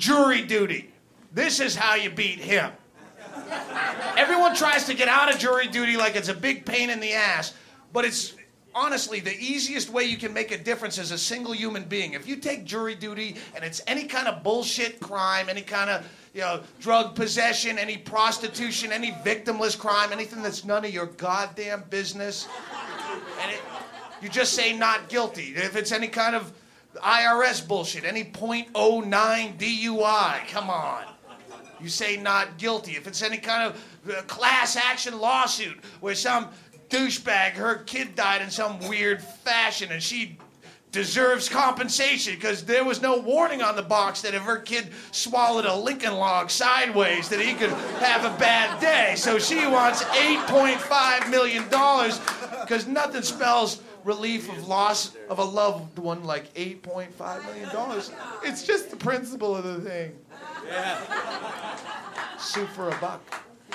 jury duty. This is how you beat him. Everyone tries to get out of jury duty like it's a big pain in the ass, but it's honestly the easiest way you can make a difference as a single human being. If you take jury duty and it's any kind of bullshit crime, any kind of drug possession, any prostitution, any victimless crime, anything that's none of your goddamn business, and you just say not guilty. If it's any kind of IRS bullshit, any .09 DUI, come on. You say not guilty. If it's any kind of class action lawsuit where some douchebag, her kid died in some weird fashion and she deserves compensation because there was no warning on the box that if her kid swallowed a Lincoln log sideways that he could have a bad day. So she wants $8.5 million because nothing spells relief of loss of a loved one like $8.5 million. It's just the principle of the thing. Yeah. Sue for a buck.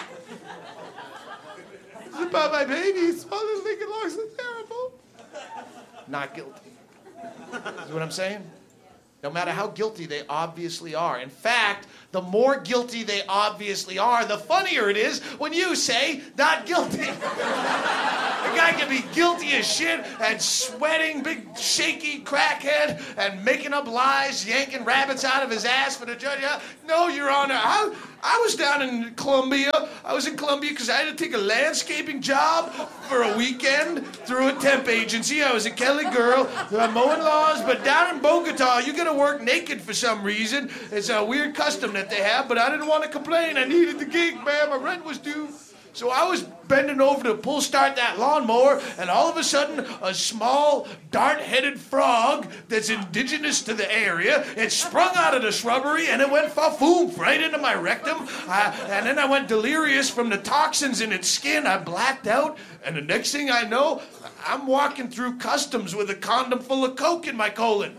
It's about my baby. He swallowed Lincoln logs. It's terrible. Not guilty. Is what I'm saying? No matter how guilty they obviously are. In fact, the more guilty they obviously are, the funnier it is when you say not guilty. The guy can be guilty as shit and sweating, big shaky crackhead and making up lies, yanking rabbits out of his ass for the judge. No, Your Honor, I was down in Colombia. I was in Colombia because I had to take a landscaping job for a weekend through a temp agency. I was a Kelly girl. I'm mowing lawns, but down in Bogota, you got to work naked for some reason. It's a weird custom that they have, but I didn't want to complain. I needed the gig, man. My rent was due. So I was bending over to pull start that lawnmower, and all of a sudden, a small, dart-headed frog that's indigenous to the area, it sprung out of the shrubbery, and it went fa-foom right into my rectum. And then I went delirious from the toxins in its skin. I blacked out, and the next thing I know, I'm walking through customs with a condom full of coke in my colon.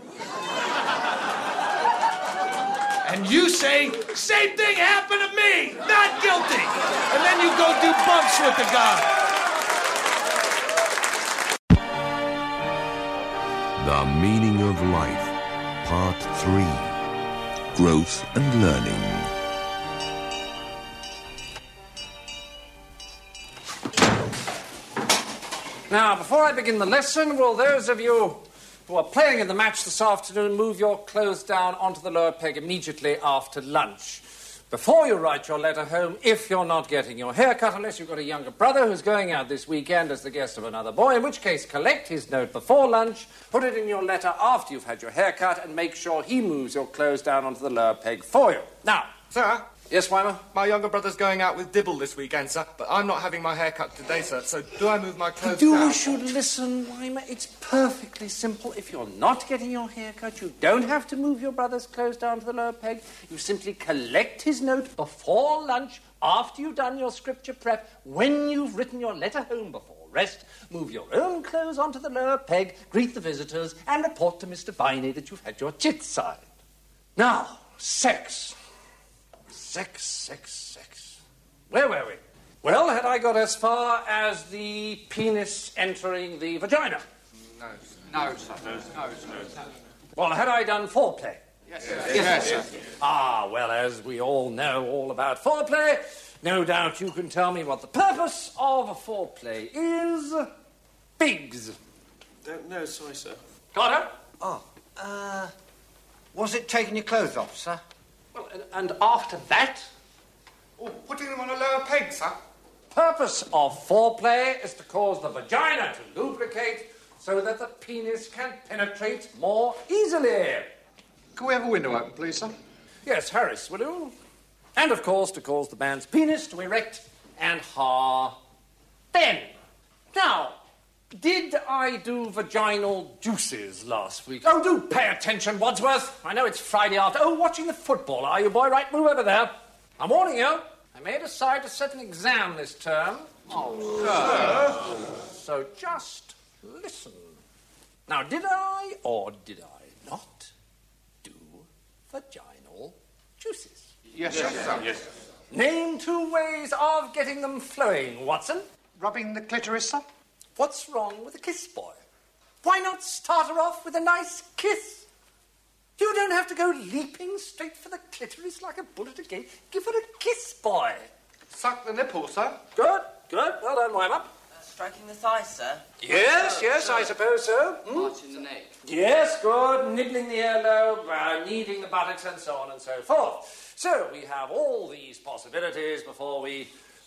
And you say, same thing happened to me, not guilty. And then you go do bumps with the guy. The Meaning of Life, Part 3, Growth and Learning. Now, before I begin the lesson, will those of you who are playing in the match this afternoon move your clothes down onto the lower peg immediately after lunch? Before you write your letter home, if you're not getting your hair cut, unless you've got a younger brother who's going out this weekend as the guest of another boy, in which case collect his note before lunch, put it in your letter after you've had your hair cut, and make sure he moves your clothes down onto the lower peg for you. Now, Sir? Yes, Weimer? My younger brother's going out with Dibble this weekend, sir, but I'm not having my hair cut today, sir, so do I move my clothes down? You should listen, Weimer. It's perfectly simple. If you're not getting your hair cut, you don't have to move your brother's clothes down to the lower peg. You simply collect his note before lunch, after you've done your scripture prep, when you've written your letter home before rest, move your own clothes onto the lower peg, greet the visitors, and report to Mr. Viney that you've had your chit signed. Now, sex. Sex. Where were we? Well, had I got as far as the penis entering the vagina? No, sir. Well, had I done foreplay? Yes, sir. Ah, well, as we all know all about foreplay, no doubt you can tell me what the purpose of a foreplay is. Biggs. Don't know, sorry, sir. Carter? Was it taking your clothes off, sir? Well, and after that? Oh, putting them on a lower peg, sir. Purpose of foreplay is to cause the vagina to lubricate so that the penis can penetrate more easily. Can we have a window open, please, sir? Yes, Harris, will you? And, of course, to cause the man's penis to erect and then. Now, did I do vaginal juices last week? Oh, do pay attention, Wadsworth. I know it's Friday after. Oh, watching the football, are you, boy? Right, move over there. I'm warning you. I may decide to set an exam this term. Oh, sir. So just listen. Now, did I or did I not do vaginal juices? Yes, sir. Yes. Name 2 ways of getting them flowing, Watson. Rubbing the clitoris, sir? What's wrong with a kiss, boy? Why not start her off with a nice kiss? You don't have to go leaping straight for the clitoris like a bullet again. Give her a kiss, boy. Suck the nipple, sir. Good, good. Well done, Wymer. Striking the thigh, sir? Yes, I suppose so. Marching the neck. Yes, good. Nibbling the earlobe, kneading the buttocks, and so on and so forth. So we have all these possibilities before we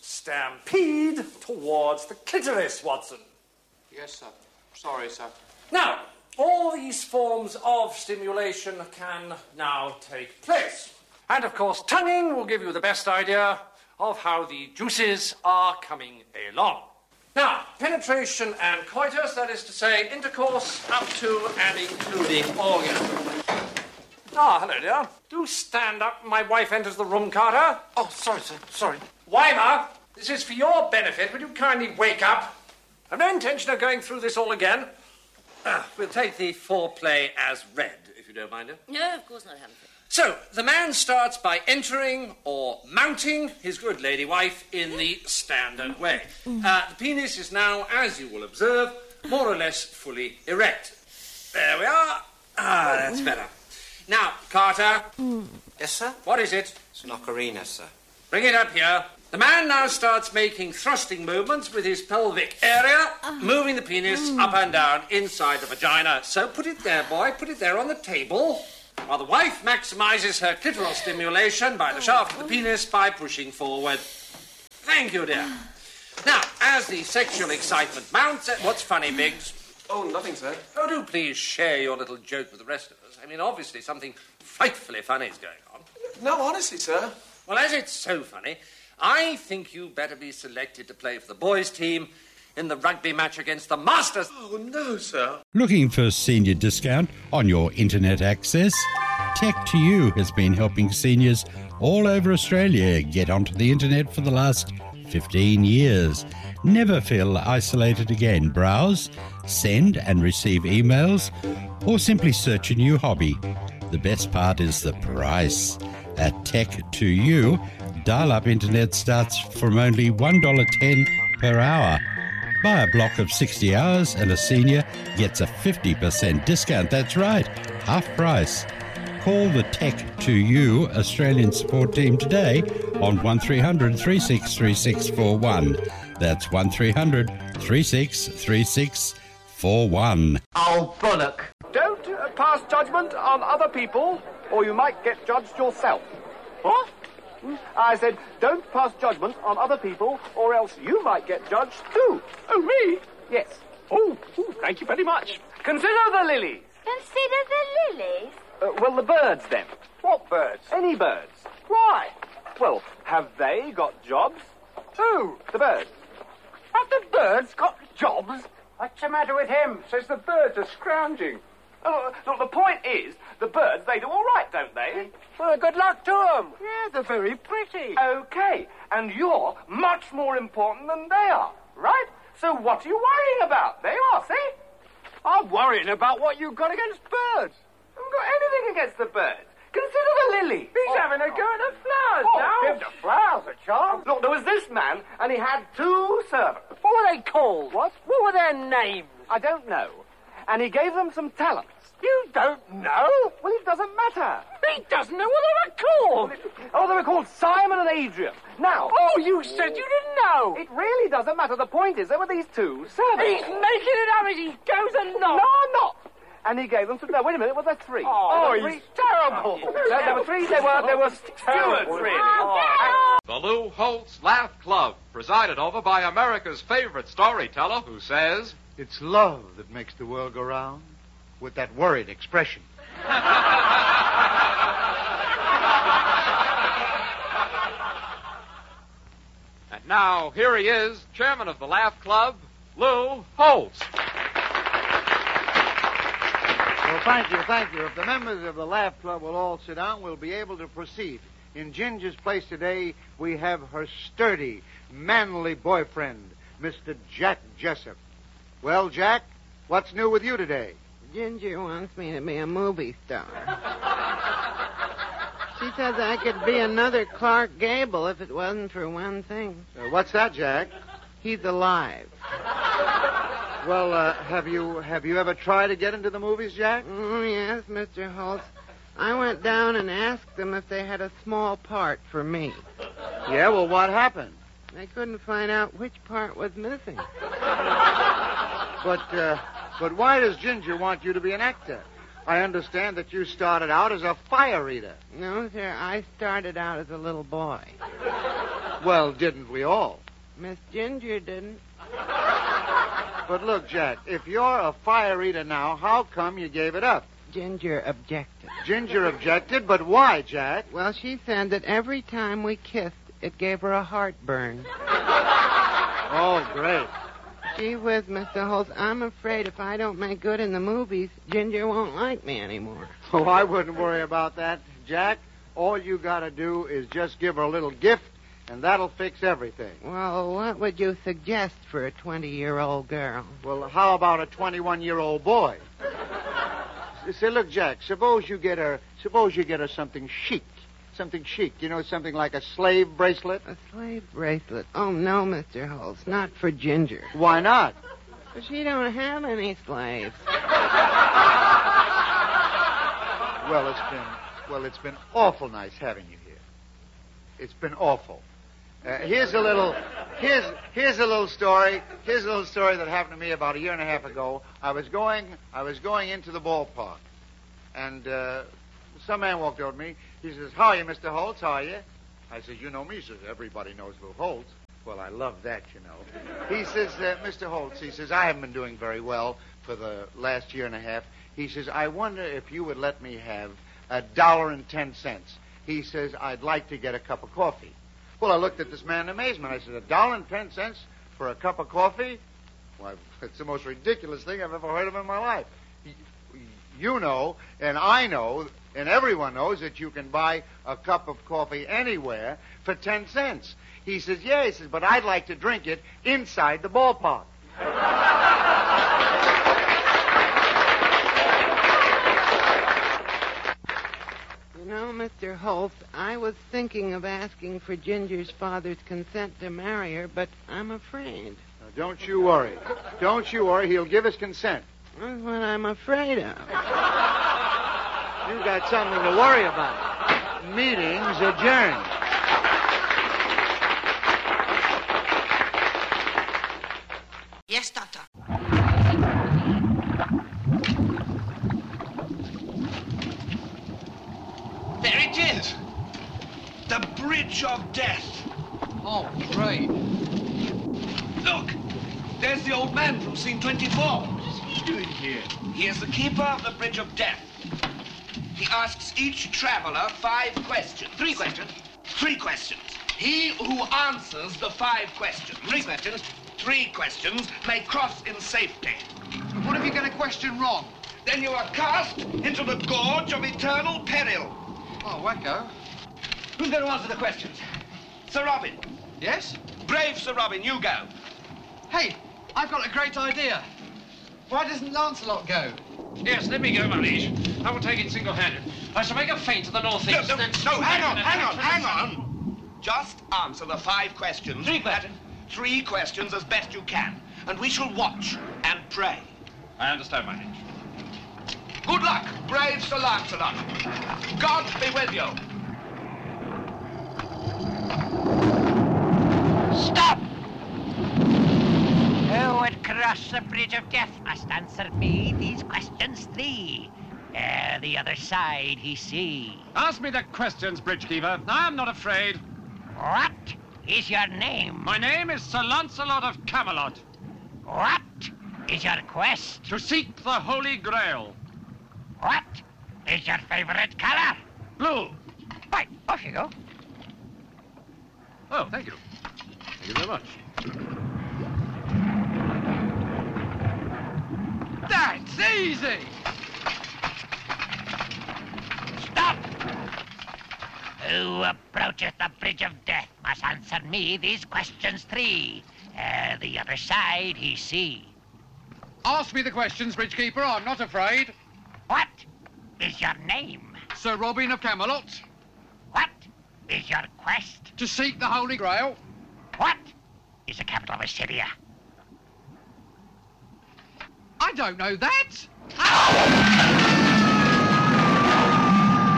stampede towards the clitoris, Watson. Yes, sir. Sorry, sir. Now, all these forms of stimulation can now take place. And, of course, tonguing will give you the best idea of how the juices are coming along. Now, penetration and coitus, that is to say, intercourse up to and including orgasm. Ah, hello, dear. Do stand up. My wife enters the room, Carter. Oh, sorry, sir. Sorry. Wymer, this is for your benefit. Would you kindly wake up? I've no intention of going through this all again. We'll take the foreplay as read, if you don't mind it. No, of course not, Humphrey. So, the man starts by entering or mounting his good lady wife in the standard way. The penis is now, as you will observe, more or less fully erect. There we are. That's better. Now, Carter. Yes, sir? What is it? It's an ocarina, sir. Bring it up here. The man now starts making thrusting movements with his pelvic area, moving the penis up and down inside the vagina. So put it there, boy. Put it there on the table. While the wife maximizes her clitoral stimulation by the shaft of the penis by pushing forward. Thank you, dear. Now, as the sexual excitement mounts... What's funny, Biggs? Oh, nothing, sir. Oh, do please share your little joke with the rest of us. I mean, obviously something frightfully funny is going on. No, honestly, sir. Well, as it's so funny, I think you better be selected to play for the boys' team in the rugby match against the Masters. Oh, no, sir. Looking for a senior discount on your internet access? Tech2U has been helping seniors all over Australia get onto the internet for the last 15 years. Never feel isolated again. Browse, send and receive emails, or simply search a new hobby. The best part is the price. At Tech2U, dial-up internet starts from only $1.10 per hour. Buy a block of 60 hours and a senior gets a 50% discount. That's right, half price. Call the Tech2U Australian support team today on 1300 363641. That's 1300 363641. Oh, bollock. Don't pass judgment on other people, or you might get judged yourself. What? I said, don't pass judgment on other people, or else you might get judged too. Oh, me? Yes. Oh, thank you very much. Consider the lilies. Consider the lilies? Well, the birds, then. What birds? Any birds. Why? Well, have they got jobs? Who? The birds. Have the birds got jobs? What's the matter with him? Says the birds are scrounging. Look, the point is, the birds, they do all right, don't they? Well, good luck to them. Yeah, they're very pretty. OK, and you're much more important than they are, right? So what are you worrying about? They are, see? I'm worrying about what you've got against birds. I haven't got anything against the birds. Consider the lily. He's having a go at the flowers now. Give the flowers a chance. Look, there was this man, and he had 2 servants. What were they called? What were their names? I don't know. And he gave them some talents. You don't know? Well, it doesn't matter. He doesn't know what they were called. Oh, they were called Simon and Adrian. Now... Oh, you said you didn't know. It really doesn't matter. The point is, there were these 2 servants. He's making it up as he goes along. No, I'm not. And he gave them some... No, wait a minute. Was there 3? Oh, he's terrible. No, there were 3. They were stewards, really. The Lou Holtz Laugh Club, presided over by America's favorite storyteller who says... It's love that makes the world go round, with that worried expression. And now, here he is, chairman of the Laugh Club, Lou Holtz. Well, thank you. If the members of the Laugh Club will all sit down, we'll be able to proceed. In Ginger's place today, we have her sturdy, manly boyfriend, Mr. Jack Jessup. Well, Jack, what's new with you today? Ginger wants me to be a movie star. She says I could be another Clark Gable if it wasn't for one thing. What's that, Jack? He's alive. Well, have you ever tried to get into the movies, Jack? Oh, yes, Mr. Holtz. I went down and asked them if they had a small part for me. Yeah, well, what happened? They couldn't find out which part was missing. But why does Ginger want you to be an actor? I understand that you started out as a fire eater. No, sir, I started out as a little boy. Well, didn't we all? Miss Ginger didn't. But look, Jack, if you're a fire eater now, how come you gave it up? Ginger objected. Ginger objected, but why, Jack? Well, she said that every time we kissed, it gave her a heartburn. Oh, great. Gee whiz, Mr. Holtz, I'm afraid if I don't make good in the movies, Ginger won't like me anymore. Oh, I wouldn't worry about that, Jack. All you gotta do is just give her a little gift, and that'll fix everything. Well, what would you suggest for a 20-year-old girl? Well, how about a 21-year-old boy? Say, look, Jack, suppose you get her something chic. Something chic. You know, something like a slave bracelet? A slave bracelet? Oh, no, Mr. Holtz, not for Ginger. Why not? But she don't have any slaves. Well, it's been awful nice having you here. It's been awful. Here's a little story. Here's a little story that happened to me about a year and a half ago. I was going into the ballpark, and some man walked over to me. He says, "How are you, Mr. Holtz? How are you?" I said, "You know me." He says, "Everybody knows Lou Holtz." Well, I love that, you know. He says, "Mr. Holtz," he says, "I haven't been doing very well for the last year and a half." He says, "I wonder if you would let me have $1.10. He says, "I'd like to get a cup of coffee." Well, I looked at this man in amazement. I said, $1.10 for a cup of coffee? Why, it's the most ridiculous thing I've ever heard of in my life. You know, and I know, and everyone knows that you can buy a cup of coffee anywhere for 10 cents. He says, "Yeah," he says, "but I'd like to drink it inside the ballpark." You know, Mr. Holtz, I was thinking of asking for Ginger's father's consent to marry her, but I'm afraid. Now, don't you worry. Don't you worry. He'll give his consent. That's what I'm afraid of. You've got something to worry about. Meeting's adjourned. Yes, Doctor. There it is. The Bridge of Death. Oh, great. Look, there's the old man from scene 24. What is he doing here? He is the keeper of the Bridge of Death. He asks each traveler 5 questions. 3 questions? 3 questions. He who answers the 5 questions. 3 questions. 3 questions may cross in safety. What if you get a question wrong? Then you are cast into the gorge of eternal peril. Oh, wacko. Who's going to answer the questions? Sir Robin. Yes? Brave Sir Robin, you go. Hey, I've got a great idea. Why doesn't Lancelot go? Yes, let me go, my liege. I will take it single-handed. I shall make a feint to the northeast. No, hang on. Just answer the 5 questions. 3 questions. 3 questions as best you can. And we shall watch and pray. I understand, my liege. Good luck, brave Sir Lancelot. God be with you. Stop! Who would cross the Bridge of Death must answer me these questions 3. The other side he see. Ask me the questions, Bridgekeeper. I am not afraid. What is your name? My name is Sir Lancelot of Camelot. What is your quest? To seek the Holy Grail. What is your favorite color? Blue. Right, off you go. Oh, thank you. Thank you very much. That's easy! Stop! Who approacheth the Bridge of Death must answer me these questions 3. The other side he see. Ask me the questions, Bridgekeeper. I'm not afraid. What is your name? Sir Robin of Camelot. What is your quest? To seek the Holy Grail. What is the capital of Assyria? I don't know that.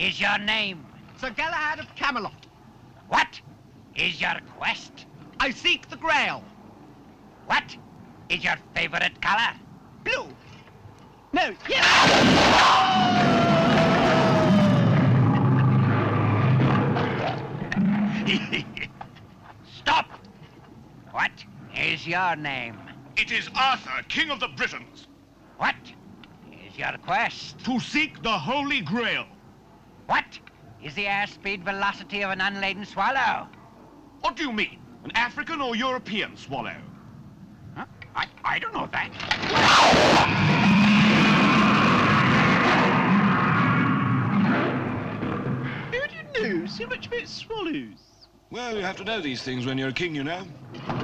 is your name? Sir Galahad of Camelot. What is your quest? I seek the Grail. What is your favorite color? Blue. No, yellow. Stop! What is your name? It is Arthur, King of the Britons. What is your quest? To seek the Holy Grail. What is the airspeed velocity of an unladen swallow? What do you mean? An African or European swallow? Huh? I don't know that. Who do you know so much about swallows? Well, you have to know these things when you're a king, you know.